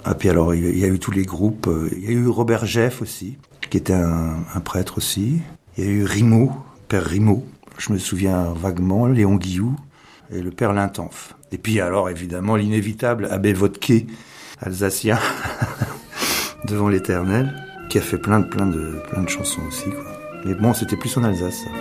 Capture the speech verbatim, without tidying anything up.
Ah, puis alors, il y a eu tous les groupes. Il y a eu Robert Jeff aussi, qui était un, un prêtre aussi. Il y a eu Rimaud, Père Rimaud. Je me souviens vaguement, Léon Guillou et le Père Lintanf. Et puis alors, évidemment, l'inévitable Abbé Vodké, alsacien, devant l'Éternel, qui a fait plein de, plein de, plein de chansons aussi, quoi. Mais bon, c'était plus en Alsace, ça.